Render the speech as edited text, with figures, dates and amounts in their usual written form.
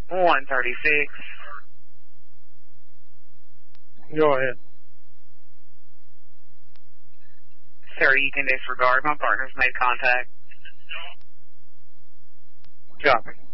136. Go ahead. Sir, you can disregard. My partner's made contact. Copy.